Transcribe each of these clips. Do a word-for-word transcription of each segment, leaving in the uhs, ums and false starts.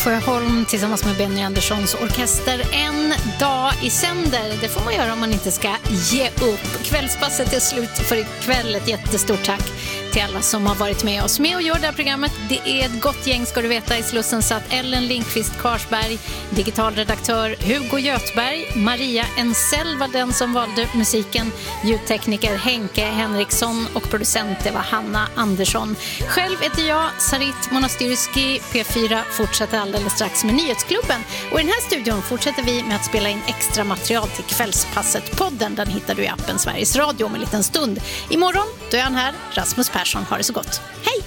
Sjöholm tillsammans med Benny Anderssons orkester En dag i sänder. Det får man göra om man inte ska ge upp. Kvällspasset är slut för ikväll. Ett jättestort tack till alla som har varit med oss med och gör det här programmet. Det är ett gott gäng, ska du veta. I Slussen satt Ellen Lindqvist Karsberg, digitalredaktör Hugo Göthberg, Maria Ensel var den som valde musiken, ljudtekniker Henke Henriksson och producent det var Hanna Andersson. Själv heter jag Sarit Monastyrski. P fyra fortsätter alldeles strax med Nyhetsklubben. Och i den här studion fortsätter vi med att spela in extra material till Kvällspasset-podden. Den hittar du i appen Sveriges Radio om en liten stund. Imorgon, då är han här, Rasmus Persson. Har det så gott. Hej!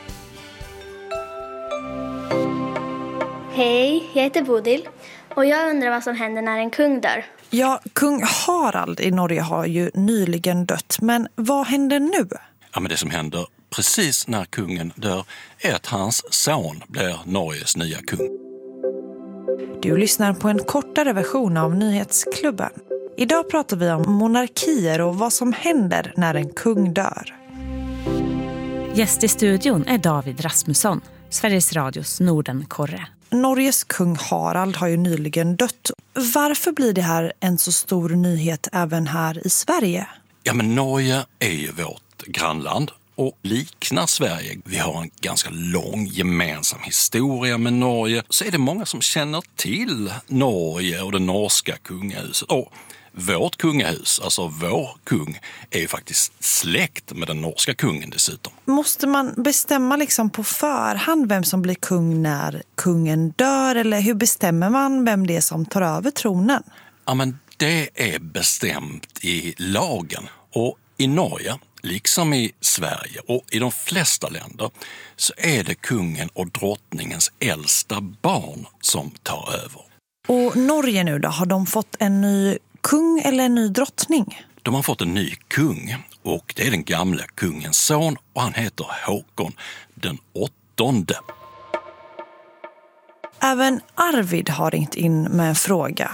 Hej, jag heter Bodil. Och jag undrar vad som händer när en kung dör. Ja, kung Harald i Norge har ju nyligen dött. Men vad händer nu? Ja, men det som händer precis när kungen dör är att hans son blir Norges nya kung. Du lyssnar på en kortare version av Nyhetsklubben. Idag pratar vi om monarkier och vad som händer när en kung dör. Gäst i studion är David Rasmusson, Sveriges Radios Nordenkorre. Norges kung Harald har ju nyligen dött. Varför blir det här en så stor nyhet även här i Sverige? Ja, men Norge är ju vårt grannland och liknar Sverige. Vi har en ganska lång gemensam historia med Norge. Så är det många som känner till Norge och det norska kungahuset. Och vårt kungahus, alltså vår kung, är ju faktiskt släkt med den norska kungen dessutom. Måste man bestämma liksom på förhand vem som blir kung när kungen dör? Eller hur bestämmer man vem det är som tar över tronen? Ja, men det är bestämt i lagen. Och i Norge, liksom i Sverige och i de flesta länder, så är det kungen och drottningens äldsta barn som tar över. Och Norge nu då, har de fått en ny kung eller en ny drottning? De har fått en ny kung och det är den gamla kungens son och han heter Håkon den åttonde. Även Arvid har ringt in med en fråga.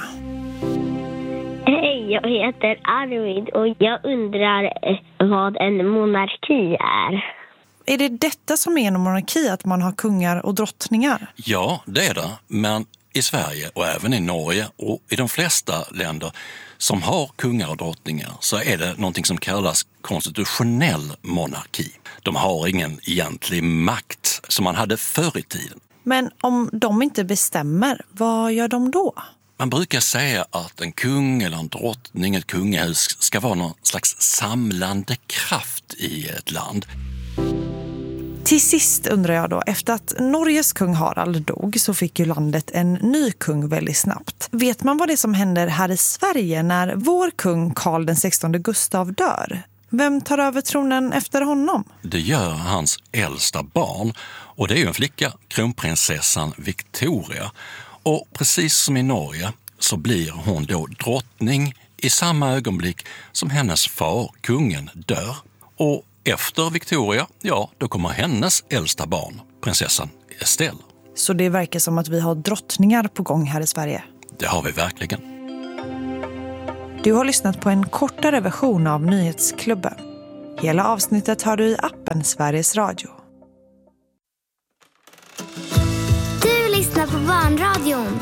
Hej, jag heter Arvid och jag undrar vad en monarki är. Är det detta som är en monarki, att man har kungar och drottningar? Ja, det är det. Men i Sverige och även i Norge och i de flesta länder som har kungar och drottningar så är det någonting som kallas konstitutionell monarki. De har ingen egentlig makt som man hade förr i tiden. Men om de inte bestämmer, vad gör de då? Man brukar säga att en kung eller en drottning, ett kungahus, ska vara någon slags samlande kraft i ett land. Till sist undrar jag då, efter att Norges kung Harald dog så fick ju landet en ny kung väldigt snabbt. Vet man vad det är som händer här i Sverige när vår kung Karl den sextonde Gustav dör? Vem tar över tronen efter honom? Det gör hans äldsta barn och det är ju en flicka, kronprinsessan Victoria. Och precis som i Norge så blir hon då drottning i samma ögonblick som hennes far, kungen, dör. Och efter Victoria, ja, då kommer hennes äldsta barn, prinsessan Estelle. Så det verkar som att vi har drottningar på gång här i Sverige. Det har vi verkligen. Du har lyssnat på en kortare version av Nyhetsklubben. Hela avsnittet har du i appen Sveriges Radio. Du lyssnar på Barnradion